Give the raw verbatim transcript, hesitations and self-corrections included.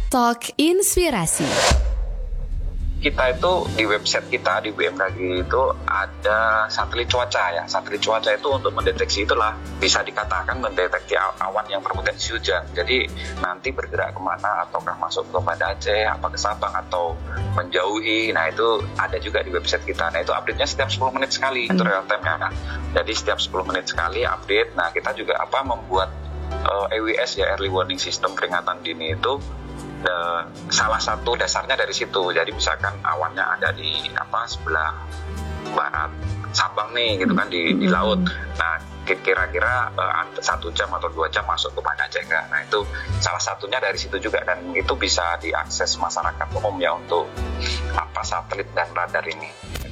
Talk Inspirasi. Kita itu di website kita di B M K G itu ada satelit cuaca ya. Satelit cuaca itu untuk mendeteksi itulah bisa dikatakan mendeteksi awan yang berpotensi hujan. Jadi nanti bergerak kemana, ataukah masuk ke Banda Aceh, apa ke Sabang atau menjauhi. Nah itu ada juga di website kita. Nah itu update-nya setiap sepuluh menit sekali. Itu real time ya. Nah, jadi setiap sepuluh menit sekali update. Nah kita juga apa membuat uh, E W S ya, Early Warning System, peringatan dini itu. Uh, salah satu dasarnya dari situ. Jadi misalkan awannya ada di apa sebelah barat Sabang nih gitu kan di, di laut. Nah kira-kira uh, satu jam atau dua jam masuk ke Banda Aceh kan. Nah itu salah satunya dari situ juga, dan itu bisa diakses masyarakat umum ya untuk apa satelit dan radar ini.